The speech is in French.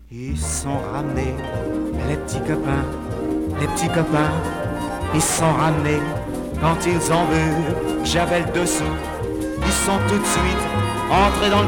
Ils sont ramenés, les petits copains, ils sont ramenés. Quand ils ont vu que j'avais le dessous, ils sont tout de suite entrés dans le